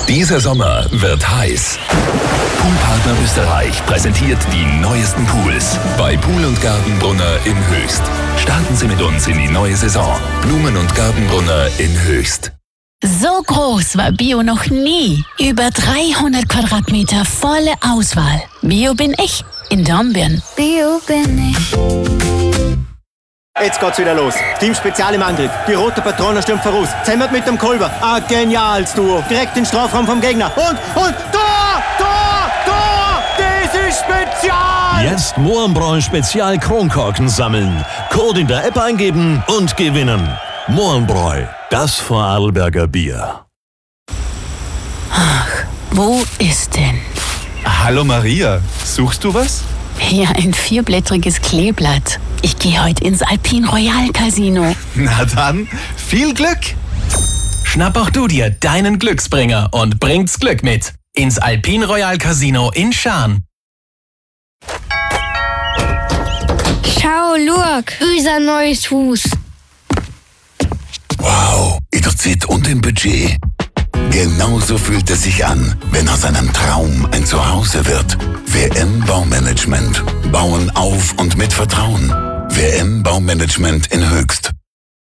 Dieser Sommer wird heiß. Poolpartner Österreich präsentiert die neuesten Pools bei Pool & Gartenbrunner in Höchst. Starten Sie mit uns in die neue Saison. Blumen- und Gartenbrunner in Höchst. So groß war Bio noch nie. Über 300 Quadratmeter volle Auswahl. Bio bin ich in Dornbirn. Bio bin ich. Jetzt geht's wieder los. Team Spezial im Angriff. Die rote Patrone stürmt voraus. Zemmert mit dem Kolber. Ein geniales Duo. Direkt in den Strafraum vom Gegner. Und Tor! Tor! Tor! Das ist Spezial! Jetzt Mohrenbräu Spezial Kronkorken sammeln. Code in der App eingeben und gewinnen. Mohrenbräu, das Vorarlberger Bier. Ach, wo ist denn? Hallo Maria, suchst du was? Ja, ein 4-blättriges Kleeblatt. Ich gehe heute ins Alpine Royal Casino. Na dann, viel Glück! Schnapp auch du dir deinen Glücksbringer und bringt's Glück mit ins Alpine Royal Casino in Schaan. Schau, look, unser neues Haus. Wow, in der Zeit und im Budget. Genauso fühlt es sich an, wenn aus einem Traum ein Zuhause wird. WM Baumanagement. Bauen auf und mit Vertrauen. WM Baumanagement in Höchst.